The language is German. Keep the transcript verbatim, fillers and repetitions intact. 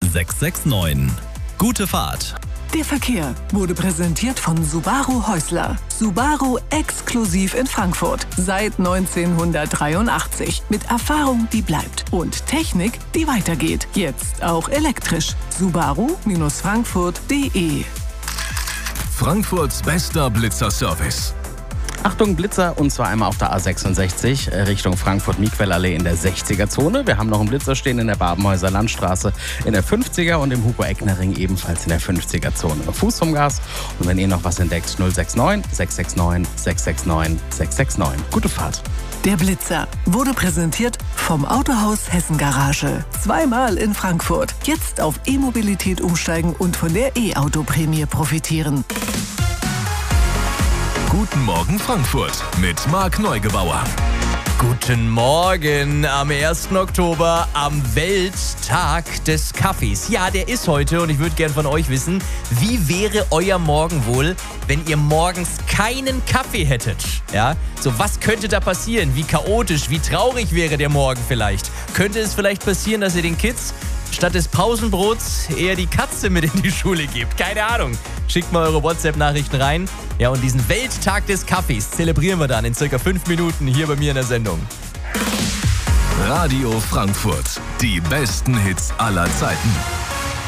sechs sechs neun. Gute Fahrt. Der Verkehr wurde präsentiert von Subaru Häusler. Subaru exklusiv in Frankfurt. Seit neunzehnhundertdreiundachtzig. Mit Erfahrung, die bleibt. Und Technik, die weitergeht. Jetzt auch elektrisch. Subaru Frankfurt punkt de. Frankfurts bester Blitzerservice. Achtung, Blitzer, und zwar einmal auf der A sechsundsechzig Richtung Frankfurt-Miquellallee in der sechziger-Zone. Wir haben noch einen Blitzer stehen in der Babenhäuser Landstraße in der fünfziger und im Hugo-Eckner-Ring ebenfalls in der fünfziger-Zone. Fuß vom Gas, und wenn ihr noch was entdeckt, null sechs neun, sechs sechs neun, sechs sechs neun, sechs sechs neun. Gute Fahrt. Der Blitzer wurde präsentiert vom Autohaus Hessen Garage. Zweimal in Frankfurt. Jetzt auf E-Mobilität umsteigen und von der E-Auto-Prämie profitieren. Guten Morgen Frankfurt mit Marc Neugebauer. Guten Morgen am ersten Oktober, am Welttag des Kaffees. Ja, der ist heute, und ich würde gern von euch wissen, wie wäre euer Morgen wohl, wenn ihr morgens keinen Kaffee hättet? Ja, so was könnte da passieren? Wie chaotisch, wie traurig wäre der Morgen vielleicht? Könnte es vielleicht passieren, dass ihr den Kids statt des Pausenbrots eher die Katze mit in die Schule gebt? Keine Ahnung. Schickt mal eure WhatsApp-Nachrichten rein. Ja, und diesen Welttag des Kaffees zelebrieren wir dann in circa fünf Minuten hier bei mir in der Sendung. Radio Frankfurt. Die besten Hits aller Zeiten.